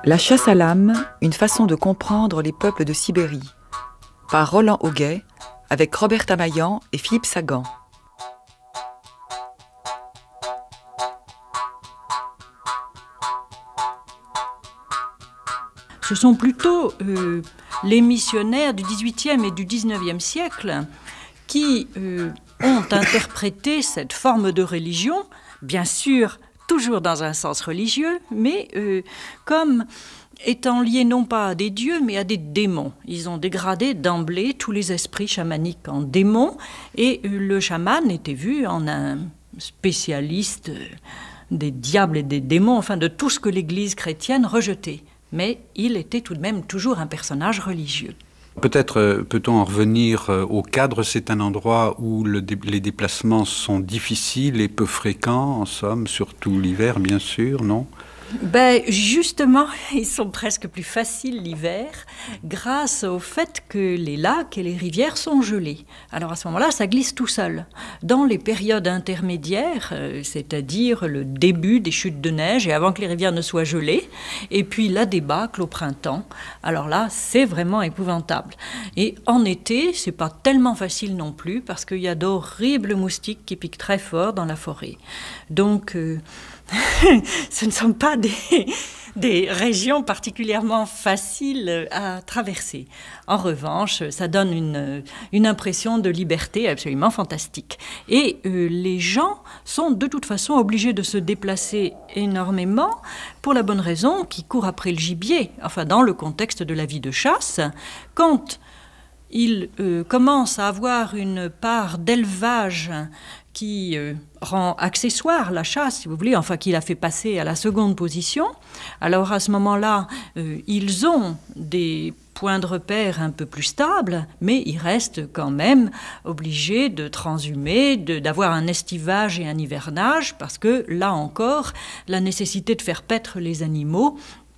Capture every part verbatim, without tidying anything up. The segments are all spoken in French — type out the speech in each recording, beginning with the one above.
La chasse à l'âme, une façon de comprendre les peuples de Sibérie, par Roland Auguet, avec Robert Tamayan et Philippe Sagan. Ce sont plutôt euh, les missionnaires du dix-huitième et du dix-neuvième siècle qui euh, ont interprété cette forme de religion, bien sûr toujours dans un sens religieux, mais euh, comme étant liés non pas à des dieux, mais à des démons. Ils ont dégradé d'emblée tous les esprits chamaniques en démons, et euh, le chaman était vu en un spécialiste euh, des diables et des démons, enfin de tout ce que l'Église chrétienne rejetait. Mais il était tout de même toujours un personnage religieux. Peut-être euh, peut-on en revenir euh, au cadre. C'est un endroit où le dé- les déplacements sont difficiles et peu fréquents, en somme, surtout l'hiver, bien sûr, non ? Ben, justement, ils sont presque plus faciles l'hiver grâce au fait que les lacs et les rivières sont gelés. Alors à ce moment-là, ça glisse tout seul. Dans les périodes intermédiaires, euh, c'est-à-dire le début des chutes de neige et avant que les rivières ne soient gelées, et puis la débâcle au printemps, alors là, c'est vraiment épouvantable. Et en été, c'est pas tellement facile non plus parce qu'il y a d'horribles moustiques qui piquent très fort dans la forêt. Donc... Euh, ce ne sont pas des, des régions particulièrement faciles à traverser. En revanche, ça donne une, une impression de liberté absolument fantastique. Et euh, les gens sont de toute façon obligés de se déplacer énormément pour la bonne raison qu'ils courent après le gibier. Enfin, dans le contexte de la vie de chasse, quand ils euh, commencent à avoir une part d'élevage qui euh, rend accessoire la chasse, si vous voulez, enfin qui la fait passer à la seconde position. Alors à ce moment-là, euh, ils ont des points de repère un peu plus stables, mais ils restent quand même obligés de transhumer, de, d'avoir un estivage et un hivernage, parce que là encore, la nécessité de faire paître les animaux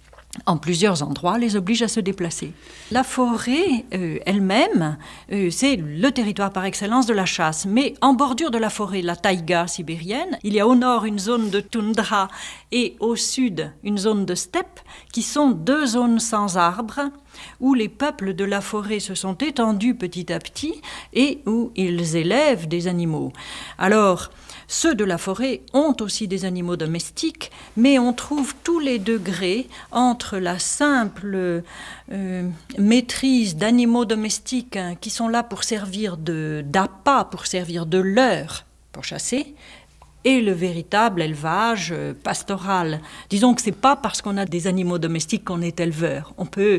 en plusieurs endroits, les oblige à se déplacer. La forêt euh, elle-même, euh, c'est le territoire par excellence de la chasse. Mais en bordure de la forêt, la taïga sibérienne, il y a au nord une zone de toundra et au sud une zone de steppe, qui sont deux zones sans arbres, où les peuples de la forêt se sont étendus petit à petit et où ils élèvent des animaux. Alors, ceux de la forêt ont aussi des animaux domestiques, mais on trouve tous les degrés entre la simple euh, maîtrise d'animaux domestiques hein, qui sont là pour servir de, d'appât, pour servir de leurre, pour chasser, et le véritable élevage euh, pastoral. Disons que ce n'est pas parce qu'on a des animaux domestiques qu'on est éleveur. On peut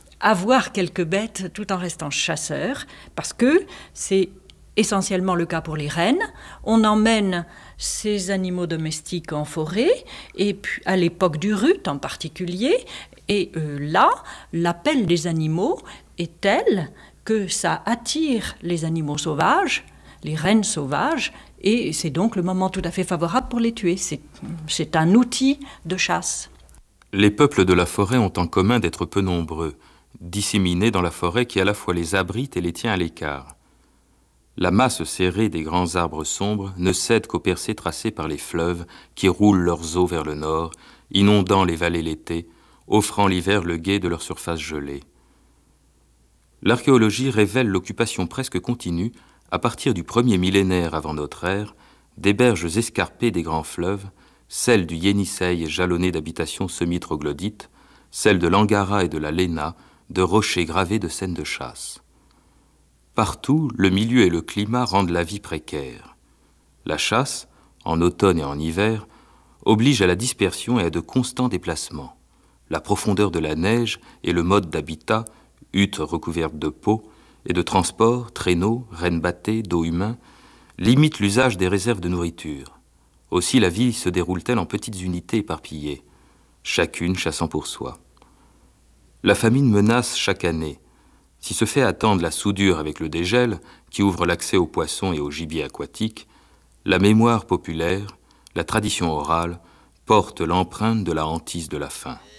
avoir quelques bêtes tout en restant chasseur, parce que c'est essentiellement le cas pour les rennes. On emmène ces animaux domestiques en forêt, et puis à l'époque du rut en particulier, et euh, là, l'appel des animaux est tel que ça attire les animaux sauvages, les rennes sauvages, et c'est donc le moment tout à fait favorable pour les tuer. C'est, c'est un outil de chasse. Les peuples de la forêt ont en commun d'être peu nombreux, disséminés dans la forêt qui à la fois les abrite et les tient à l'écart. La masse serrée des grands arbres sombres ne cède qu'aux percées tracées par les fleuves qui roulent leurs eaux vers le nord, inondant les vallées l'été, offrant l'hiver le guet de leur surface gelée. L'archéologie révèle l'occupation presque continue, à partir du premier millénaire avant notre ère, des berges escarpées des grands fleuves, celles du Yenisseï jalonnées d'habitations semi-troglodytes, celles de l'Angara et de la Léna, de rochers gravés de scènes de chasse. Partout, le milieu et le climat rendent la vie précaire. La chasse, en automne et en hiver, oblige à la dispersion et à de constants déplacements. La profondeur de la neige et le mode d'habitat, huttes recouvertes de peau, et de transport, traîneaux, rennes bâtées, dos humain, limitent l'usage des réserves de nourriture. Aussi la vie se déroule-t-elle en petites unités éparpillées, chacune chassant pour soi. La famine menace chaque année. Si se fait attendre la soudure avec le dégel, qui ouvre l'accès aux poissons et aux gibiers aquatiques, la mémoire populaire, la tradition orale, porte l'empreinte de la hantise de la faim.